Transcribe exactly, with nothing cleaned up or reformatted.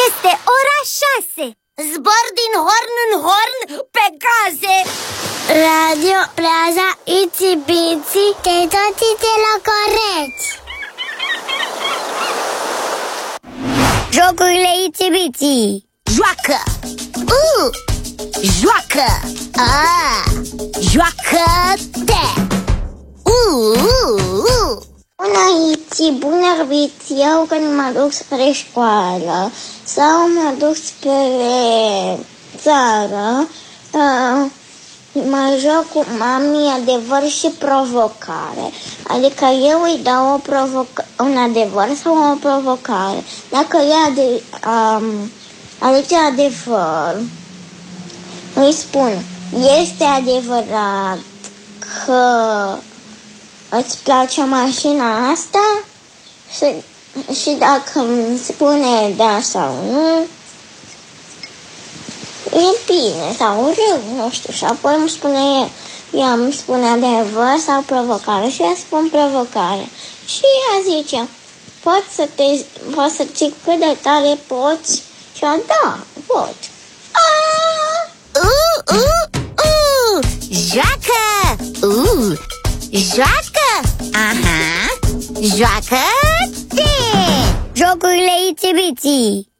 Este ora șase. Zbor din horn în horn pe gaze. Radio Plaza Itsy Bitsy, că toți de la coreți. Jocurile Itsy Bitsy. Joacă. Uh! Joacă. Ah! Joacă-te. Uh! Uh! Uh! Bună, Itsy, bună, Bitsy. Eu când mă duc spre școală sau mă duc spre țară, uh, mă joc cu mami adevăr și provocare. Adică eu îi dau o provoc- un adevăr sau o provocare. Dacă ea de, um, aduce adevăr, îi spun: este adevărat că îți place mașina asta? Și, și dacă îmi spune da sau nu, e bine sau rău, nu știu. Și apoi îmi spune el, ea îmi spune adevăr sau provocare și eu spun provocare. Și ea zice: poți să te, poți să zic cât de tare poți? Și eu, da, pot. Uh, uh, uh. Joacă! Uh. Joacă! Aha! Joacă-te! Jocurile Itsy Bitsy.